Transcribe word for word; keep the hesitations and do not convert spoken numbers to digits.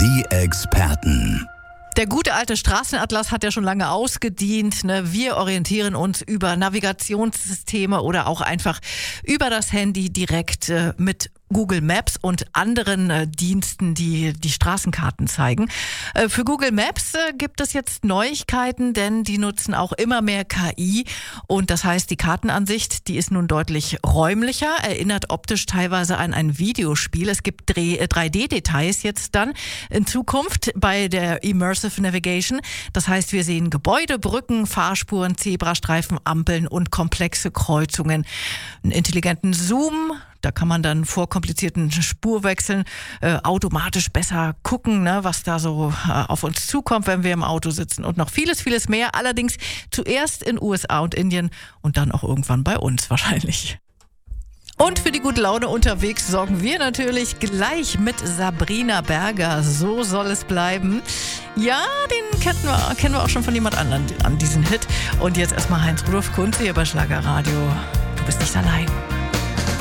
Die Experten. Der gute alte Straßenatlas hat ja schon lange ausgedient. Ne? Wir orientieren uns über Navigationssysteme oder auch einfach über das Handy direkt äh, mit Google Maps und anderen äh, Diensten, die die Straßenkarten zeigen. Äh, für Google Maps äh, gibt es jetzt Neuigkeiten, denn die nutzen auch immer mehr K I. Und das heißt, die Kartenansicht, die ist nun deutlich räumlicher, erinnert optisch teilweise an ein Videospiel. Es gibt drei D-Details jetzt dann in Zukunft bei der Immersive Navigation. Das heißt, wir sehen Gebäude, Brücken, Fahrspuren, Zebrastreifen, Ampeln und komplexe Kreuzungen. Einen intelligenten Zoom, da kann man dann vor komplizierten Spurwechseln äh, automatisch besser gucken, ne, was da so äh, auf uns zukommt, wenn wir im Auto sitzen und noch vieles, vieles mehr. Allerdings zuerst in U S A und Indien und dann auch irgendwann bei uns wahrscheinlich. Und für die gute Laune unterwegs sorgen wir natürlich gleich mit Sabrina Berger. So soll es bleiben. Ja, den kennen wir, kennen wir auch schon von jemand anderem an diesen Hit. Und jetzt erstmal Heinz Rudolf Kunze hier bei Schlagerradio. Du bist nicht allein.